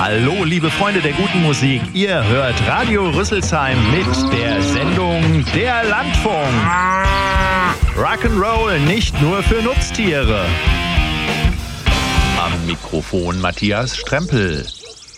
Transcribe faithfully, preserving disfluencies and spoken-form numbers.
Hallo, liebe Freunde der guten Musik. Ihr hört Radio Rüsselsheim mit der Sendung Der Landfunk. Rock'n'Roll nicht nur für Nutztiere. Am Mikrofon Matthias Strempel.